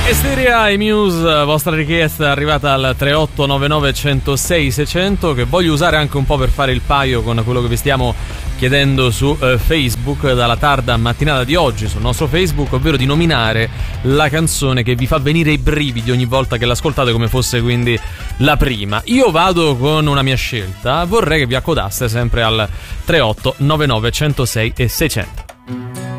Esteria e Muse, vostra richiesta è arrivata al 3899 106 600, che voglio usare anche un po' per fare il paio con quello che vi stiamo chiedendo su Facebook dalla tarda mattinata di oggi sul nostro Facebook, ovvero di nominare la canzone che vi fa venire i brividi ogni volta che l'ascoltate, come fosse quindi la prima. Io vado con una mia scelta, vorrei che vi accodaste sempre al 3899 106 e 600.